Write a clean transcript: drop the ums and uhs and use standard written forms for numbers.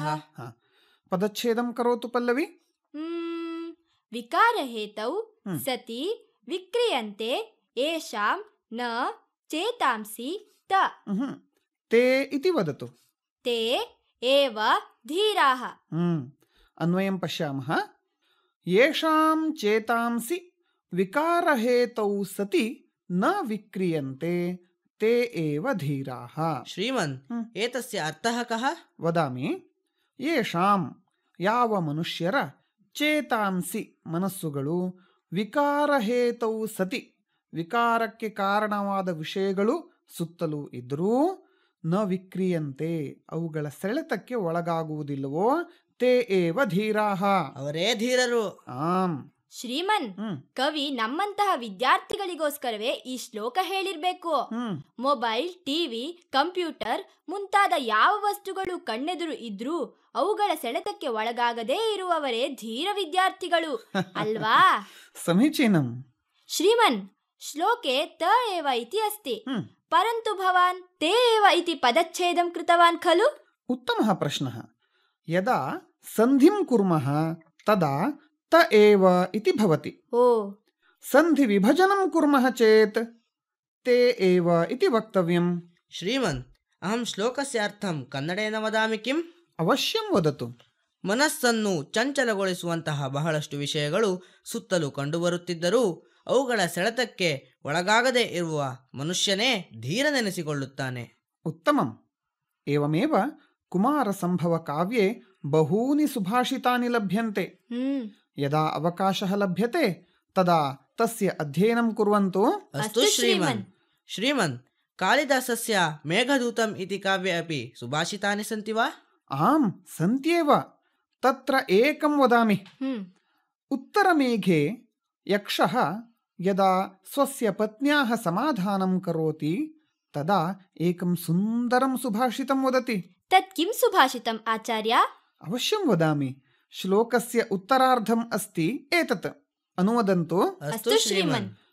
पदच्छेदं करोतु पल्लवी। विकारहेतौ सति विक्रियन्ते येषां न चेतांसि त। ते इति वदतु। ते एव धीराः। अन्वयं पश्यामः। येषां चेतांसि विकारहेतौ सति न विक्रियन्ते ते एव धीराः। श्रीमन् एतस्य अर्थः कः? वदामि। येषां ಯಾವ ಮನುಷ್ಯರ ಚೇತಾಂಸಿ ಮನಸ್ಸುಗಳು ವಿಕಾರಹೇತೌ ಸತಿ ವಿಕಾರಕ್ಕೆ ಕಾರಣವಾದ ವಿಷಯಗಳು ಸುತ್ತಲೂ ಇದ್ರೂ ನ ವಿಕ್ರಿಯಂತೆ ಅವುಗಳ ಸೆಳೆತಕ್ಕೆ ಒಳಗಾಗುವುದಿಲ್ಲವೋ ತೇ ಏವ ಧೀರಾಹ ಅವರೇ ಧೀರರು. ಶ್ರೀಮನ್ ಕವಿ ನಮ್ಮಂತಹ ವಿದ್ಯಾರ್ಥಿಗಳಿಗೋಸ್ಕರವೇ ಈ ಶ್ಲೋಕ ಹೇಳಿರ್ಬೇಕು. ಮೊಬೈಲ್, ಟಿವಿ, ಕಂಪ್ಯೂಟರ್ ಮುಂತಾದ ಯಾವ ವಸ್ತುಗಳು ಕಣ್ಣೆದುರು ಇದ್ರೂ ಅವುಗಳ ಸೆಳೆತಕ್ಕೆ ಒಳಗಾಗದೇ ಇರುವವರೇ ಧೀರ ವಿದ್ಯಾರ್ಥಿಗಳು ಅಲ್ವಾ? ಸಮೀಚೀನಂ. ಶ್ರೀಮನ್ ಶ್ಲೋಕೆ ತ ಏವ ಇತಿ ಅಸ್ತಿ ಪರಂತು ಭವಾನ್ ತೇ ಏವ ಇತಿ ಪದಚ್ಛೇದಂ ಕೃತವಾನ್ ಖಲು? ಉತ್ತಮಃ ಪ್ರಶ್ನಃ. ಯದಾ ಸಂಧಿಂ ಕುರ್ಮಃ ತದಾ ತ ಏವ ಇತಿ ಭವತಿ. ಸಂಧಿ ವಿಭಜನಂ ಕುರ್ಮಃ ಚೇತ್ ತೇ ಏವ ಇತಿ ವಕ್ತವ್ಯಂ. ಶ್ರೀಮನ್ ಅಹಂ ಶ್ಲೋಕಸ್ಯ ಅರ್ಥಂ ಕನ್ನಡೇನ ವದಾಮಿ ಕಿಂ? ಅವಶ್ಯಂ ವದತು. ಮನಸ್ಸನ್ನು ಚಂಚಲಗೊಳಿಸುವಂತಹ ಬಹಳಷ್ಟು ವಿಷಯಗಳು ಸುತ್ತಲೂ ಕಂಡುಬರುತ್ತಿದ್ದರೂ ಅವುಗಳ ಸೆಳೆತಕ್ಕೆ ಒಳಗಾಗದೇ ಇರುವ ಮನುಷ್ಯನೇ ಧೀರನೆನಿಸಿಕೊಳ್ಳುತ್ತಾನೆ. ಉತ್ತಮಂ. ಏವಮೇವ ಕುಮಾರ ಸಂಭವ ಕಾವ್ಯೆ ಬಹೂನಿ ಸುಭಾಷಿತಾನಿ ಲಭ್ಯಂತೆ. ಯದಾ ಅವಕಾಶಃ ಲಭ್ಯತೆ ತದಾ ತಸ್ಯ ಅಧ್ಯಯನಂ ಕುರ್ವಂತು. ಅಸ್ತು ಶ್ರೀಮನ್. ಶ್ರೀಮನ್ ಕಾಳಿದಾಸಸ್ಯ ಮೇಘದೂತಂ ಇತಿ ಕಾವ್ಯೆ ಅಪಿ ಸುಭಾಷಿತಾನಿ ಸಂತಿ ವಾ? ಆಂ ಸಂತ್ಯೇವ. ತತ್ರ ಏಕಂ ವದಾಮಿ. ಉತ್ತರಮೇಘೆ ಯಕ್ಷಃ ಯದಾ ಸ್ವಸ್ಯ ಪತ್ನ್ಯಾಃ ಸಮಾಧಾನಂ ಕರೋತಿ ತದಾ ಏಕಂ ಸುಂದರಂ ಸುಭಾಷಿತಂ ವದತಿ. ತತ್ ಕಿಂ ಸುಭಾಷಿತಂ ಆಚಾರ್ಯ? ಅವಶ್ಯಂ ವದಾಮಿ. ಶ್ಲೋಕಸ್ಯ ಉತ್ತರಾರ್ಧಂ ಅಸ್ತಿ ಏತತ್. ಅನುವದಂತು. ಅಸ್ತು ಶ್ರೀಮನ್.